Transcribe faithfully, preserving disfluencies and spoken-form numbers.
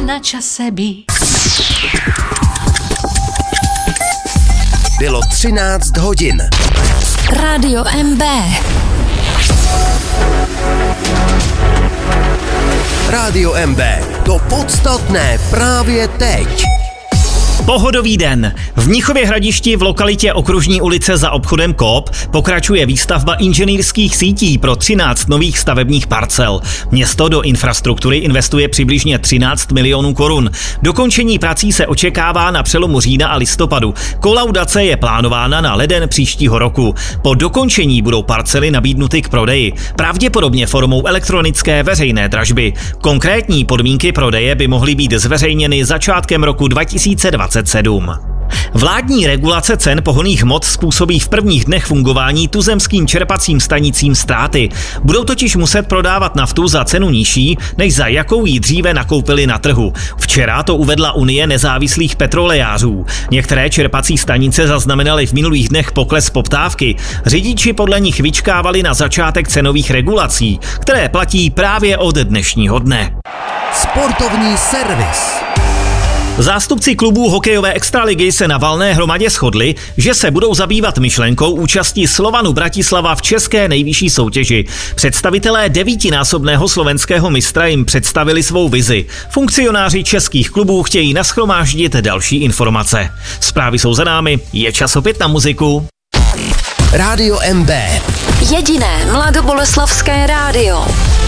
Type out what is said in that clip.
na čase být. Bylo třináct hodin. Rádio M B. Rádio M B. To podstatné právě teď. Pohodový den. V Mnichově Hradišti v lokalitě Okružní ulice za obchodem Coop pokračuje výstavba inženýrských sítí pro třináct nových stavebních parcel. Město do infrastruktury investuje přibližně třináct milionů korun. Dokončení prací se očekává na přelomu října a listopadu. Kolaudace je plánována na leden příštího roku. Po dokončení budou parcely nabídnuty k prodeji, pravděpodobně formou elektronické veřejné dražby. Konkrétní podmínky prodeje by mohly být zveřejněny začátkem roku dva tisíce dvacet sedm. Vládní regulace cen pohonných hmot způsobí v prvních dnech fungování tuzemským čerpacím stanicím ztráty. Budou totiž muset prodávat naftu za cenu nižší, než za jakou ji dříve nakoupili na trhu. Včera to uvedla Unie nezávislých petrolejářů. Některé čerpací stanice zaznamenaly v minulých dnech pokles poptávky. Řidiči podle nich vyčkávali na začátek cenových regulací, které platí právě od dnešního dne. Sportovní servis. Zástupci klubů hokejové extraligy se na valné hromadě shodli, že se budou zabývat myšlenkou účasti Slovanu Bratislava v české nejvyšší soutěži. Představitelé devítinásobného slovenského mistra jim představili svou vizi. Funkcionáři českých klubů chtějí nashromáždit další informace. Zprávy jsou za námi, je čas opět na muziku. Rádio M B. Jediné mladoboleslavské rádio.